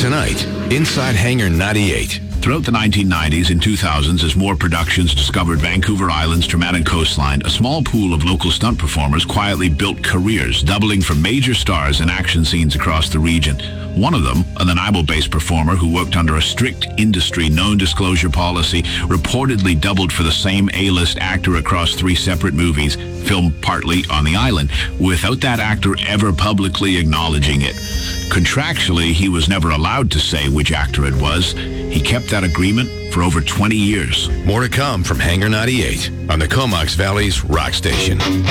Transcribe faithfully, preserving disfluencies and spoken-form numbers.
Tonight, inside Hangar ninety-eight. Throughout the nineteen nineties and two thousands, as more productions discovered Vancouver Island's dramatic coastline, a small pool of local stunt performers quietly built careers, doubling for major stars in action scenes across the region. One of them, a Nanaimo-based performer who worked under a strict industry non-disclosure policy, reportedly doubled for the same A-list actor across three separate movies, filmed partly on the island, without that actor ever publicly acknowledging it. Contractually, he was never allowed to say which actor it was. He kept that agreement for over twenty years. More to come from Hangar ninety-eight on the Comox Valley's Rock Station.